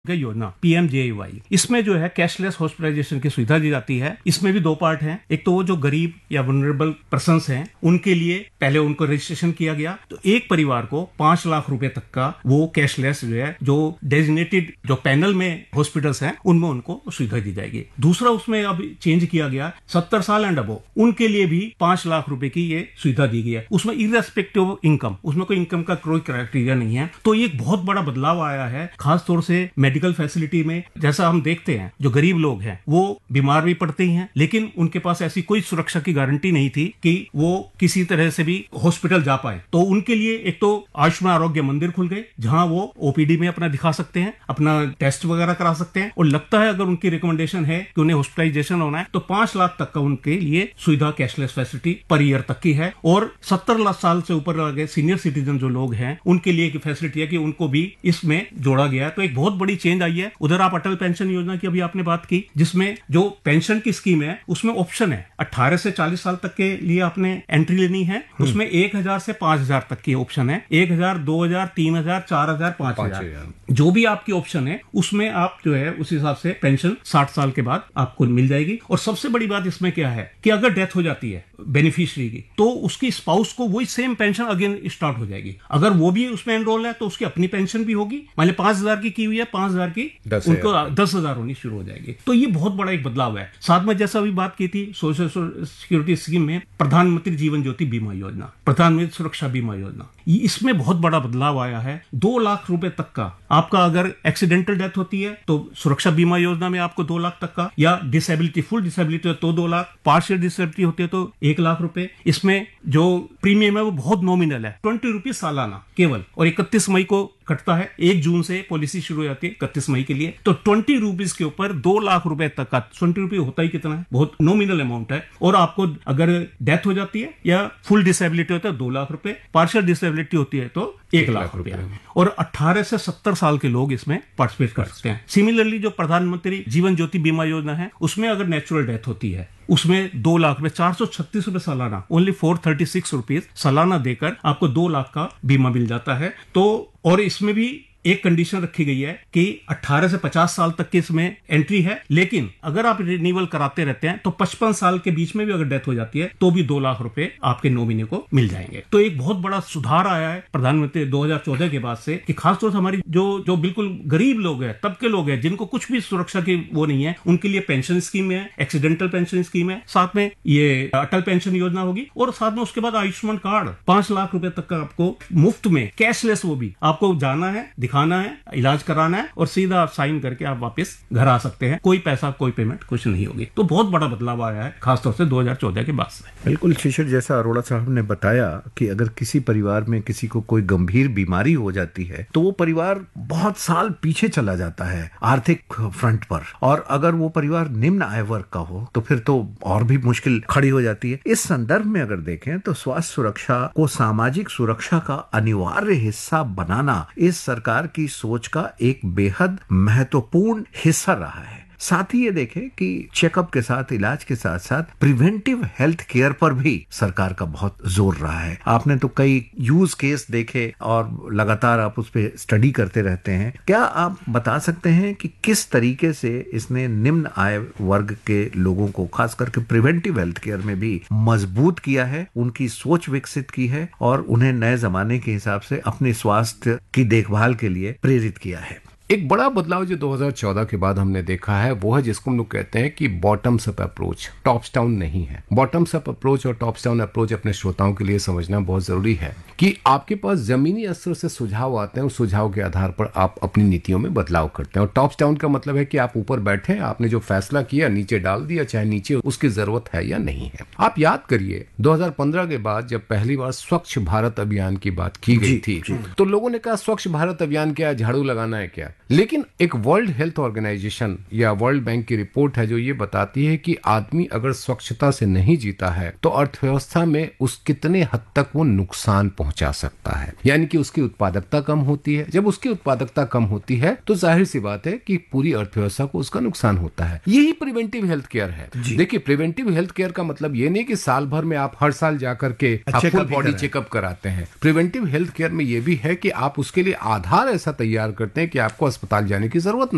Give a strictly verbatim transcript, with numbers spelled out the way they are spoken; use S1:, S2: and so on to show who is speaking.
S1: योजना P M जे ए Y, इसमें जो है कैशलेस हॉस्पिटलाइजेशन की सुविधा दी जाती है। इसमें भी दो पार्ट हैं। एक तो वो जो गरीब या वनरेबल पर्सन्स हैं उनके लिए पहले उनको रजिस्ट्रेशन किया गया, तो एक परिवार को पांच लाख रुपए तक का वो कैशलेस जो है जो डेजिग्नेटेड जो पैनल में हॉस्पिटल्स हैं उनमें उनको सुविधा दी जाएगी। दूसरा उसमें अब चेंज किया गया, सत्तर साल एंड अबो उनके लिए भी पांच लाख रुपए की ये सुविधा दी गई है। उसमें इररेस्पेक्टिव ऑफ इनकम, उसमें कोई इनकम का कोई क्राइटेरिया नहीं है। तो ये एक बहुत बड़ा बदलाव आया है, खासतौर से मेडिकल फैसिलिटी में। जैसा हम देखते हैं जो गरीब लोग हैं वो बीमार भी पड़ते ही हैं, लेकिन उनके पास ऐसी कोई सुरक्षा की गारंटी नहीं थी कि वो किसी तरह से भी हॉस्पिटल जा पाए। तो उनके लिए एक तो आयुष्मान आरोग्य मंदिर खुल गए जहां वो ओ पी डी में अपना दिखा सकते हैं, अपना टेस्ट वगैरह करा सकते हैं, और लगता है अगर उनकी रिकमेंडेशन है कि उन्हें हॉस्पिटलाइजेशन होना है तो पांच लाख तक का उनके लिए सुविधा कैशलेस फैसिलिटी पर ईयर तक की है। और सत्तर लाख साल से ऊपर लगे सीनियर सिटीजन जो लोग हैं उनके लिए एक फैसिलिटी है कि उनको भी इसमें जोड़ा गया है। तो एक बहुत बड़ी चेंज आई है। उधर आप अटल पेंशन योजना की अभी आपने बात की, जिसमें जो पेंशन की स्कीम है उसमें ऑप्शन है अठारह से चालीस साल तक के लिए आपने एंट्री लेनी है। उसमें एक हजार से पांच हजार तक की ऑप्शन है, एक हजार, दो हजार, तीन हजार, चार हजार, पांच हजार, जो भी आपकी ऑप्शन है उसमें आप जो है उस हिसाब से पेंशन साठ साल के बाद आपको मिल जाएगी। और सबसे बड़ी बात इसमें क्या है कि अगर डेथ हो जाती है बेनिफिशियरी की तो उसकी स्पाउस को वही सेम पेंशन अगेन स्टार्ट हो जाएगी। अगर वो भी उसमें एनरोल है तो उसकी अपनी पेंशन भी होगी, मान ली पांच हजार की की हुई है, पांच हजार की उनको दस हजार होनी शुरू हो जाएगी। तो ये बहुत बड़ा एक बदलाव है। साथ में जैसा अभी बात की थी सोशल सिक्योरिटी स्कीम में प्रधानमंत्री जीवन ज्योति बीमा योजना, प्रधानमंत्री सुरक्षा बीमा योजना, इसमें बहुत बड़ा बदलाव आया है। दो लाख रुपए तक का आपका अगर एक्सीडेंटल डेथ होती है तो सुरक्षा बीमा योजना में आपको दो लाख तक का, या डिसेबिलिटी फुल डिसेबिलिटी है तो दो लाख, पार्शियल डिसेबिलिटी होती है तो एक लाख रुपए। इसमें जो प्रीमियम है वो बहुत नॉमिनल है, ट्वेंटी रुपीज सालाना केवल, और इकतीस मई को कटता है। एक जून से पॉलिसी शुरू हो जाती है इकतीस मई के लिए। तो ट्वेंटी रुपीज के ऊपर दो लाख रुपए तक का, ट्वेंटी रुपीज होता ही कितना है, बहुत नॉमिनल अमाउंट है। और आपको अगर डेथ हो जाती है या फुल डिसेबिलिटी होता है दो लाख रुपए, पार्शियल डिसेबिलिटी होती है तो एक लाख रुपया। और अठारह से सत्तर साल के लोग इसमें पार्टिसिपेट कर सकते हैं। सिमिलरली जो प्रधानमंत्री जीवन ज्योति बीमा योजना है उसमें अगर नेचुरल डेथ होती है उसमें दो लाख रुपए, चार सौ छत्तीस रुपए सालाना, only four thirty six rupees सालाना देकर आपको दो लाख का बीमा मिल जाता है। तो और इसमें भी एक कंडीशन रखी गई है कि अठारह से पचास साल तक की इसमें एंट्री है, लेकिन अगर आप रिन्यूअल कराते रहते हैं तो पचपन साल के बीच में भी अगर डेथ हो जाती है तो भी दो लाख रुपए आपके नॉमिनी को मिल जाएंगे। तो एक बहुत बड़ा सुधार आया है प्रधानमंत्री दो हजार चौदह के बाद से, कि खासतौर से हमारी जो जो बिल्कुल गरीब लोग हैं, तबके लोग हैं जिनको कुछ भी सुरक्षा की वो नहीं है, उनके लिए पेंशन स्कीम है, एक्सीडेंटल पेंशन स्कीम है, साथ में ये अटल पेंशन योजना होगी, और साथ में उसके बाद आयुष्मान कार्ड पांच लाख रुपए तक का आपको मुफ्त में कैशलेस, वो भी आपको जाना है, दिखाना है, इलाज कराना है, और सीधा आप साइन करके आप वापस घर आ सकते हैं। कोई पैसा, कोई पेमेंट कुछ नहीं होगी। तो बहुत बड़ा बदलाव आया है खासतौर से दो हजार चौदह के बाद से।
S2: बिल्कुल शिशिर, जैसा अरोड़ा साहब ने बताया कि अगर किसी परिवार में किसी को कोई गंभीर बीमारी हो जाती है तो वो परिवार बहुत साल पीछे चला जाता है आर्थिक फ्रंट पर, और अगर वो परिवार निम्न आय वर्ग का हो तो फिर तो और भी मुश्किल खड़ी हो जाती है। इस संदर्भ में अगर देखें तो स्वास्थ्य सुरक्षा को सामाजिक सुरक्षा का अनिवार्य हिस्सा बनाना इस सरकार की सोच का एक बेहद महत्वपूर्ण हिस्सा रहा है। साथ ही ये देखें कि चेकअप के साथ, इलाज के साथ साथ प्रिवेंटिव हेल्थ केयर पर भी सरकार का बहुत जोर रहा है। आपने तो कई यूज केस देखे और लगातार आप उस पर स्टडी करते रहते हैं। क्या आप बता सकते हैं कि किस तरीके से इसने निम्न आय वर्ग के लोगों को खास करके प्रिवेंटिव हेल्थ केयर में भी मजबूत किया है, उनकी सोच विकसित की है और उन्हें नए जमाने के हिसाब से अपने स्वास्थ्य की देखभाल के लिए प्रेरित किया है?
S3: एक बड़ा बदलाव जो दो हज़ार चौदह के बाद हमने देखा है वो है जिसको हम लोग कहते हैं कि bottoms up approach, tops down नहीं है। बॉटम्स अप अप्रोच और टॉप्स डाउन अप्रोच अपने श्रोताओं के लिए समझना बहुत जरूरी है कि आपके पास जमीनी स्तर से सुझाव आते हैं, उस सुझाव के आधार पर आप अपनी नीतियों में बदलाव करते हैं। और टॉप्स डाउन का मतलब है कि आप ऊपर बैठे, आपने जो फैसला किया नीचे डाल दिया, चाहे नीचे उसकी जरूरत है या नहीं है। आप याद करिए दो हज़ार पंद्रह के बाद जब पहली बार स्वच्छ भारत अभियान की बात की गई थी तो लोगों ने कहा स्वच्छ भारत अभियान क्या है, झाड़ू लगाना है क्या? लेकिन एक वर्ल्ड हेल्थ ऑर्गेनाइजेशन या वर्ल्ड बैंक की रिपोर्ट है जो ये बताती है कि आदमी अगर स्वच्छता से नहीं जीता है तो अर्थव्यवस्था में उस कितने हद तक वो नुकसान पहुंचा सकता है, यानी कि उसकी उत्पादकता कम होती है। जब उसकी उत्पादकता कम होती है तो जाहिर सी बात है कि पूरी अर्थव्यवस्था को उसका नुकसान होता है। यही प्रिवेंटिव हेल्थ केयर है। देखिए, प्रिवेंटिव हेल्थ केयर का मतलब ये नहीं कि साल भर में आप हर साल जाकर के फुल बॉडी चेकअप कराते हैं। प्रिवेंटिव हेल्थ केयर में ये भी है कि आप उसके लिए आधार ऐसा तैयार करते हैं कि आपको अस्पताल जाने की जरूरत